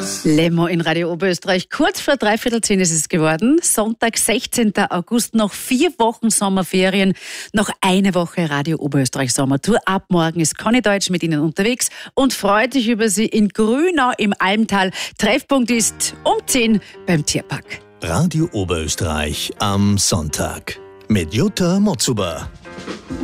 Lemo in Radio Oberösterreich. Kurz vor 9:45 ist es geworden. Sonntag, 16. August, noch 4 Wochen Sommerferien, noch eine Woche Radio Oberösterreich Sommertour. Ab morgen ist Conny Deutsch mit Ihnen unterwegs und freut sich über Sie in Grünau im Almtal. Treffpunkt ist um 10 beim Tierpark. Radio Oberösterreich am Sonntag mit Jutta Motzuber.